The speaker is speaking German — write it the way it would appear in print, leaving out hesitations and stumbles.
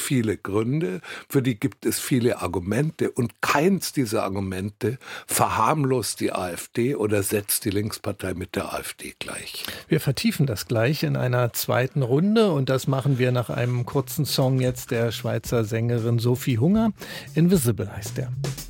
viele Gründe, für die gibt es viele Argumente und keins dieser Argumente verharmlost die AfD oder setzt die Linkspartei mit der AfD gleich. Wir vertiefen das gleich in einer zweiten Runde und das machen wir nach einem kurzen Song jetzt der Schweizer Sängerin Sophie Hunger. Invisible heißt der.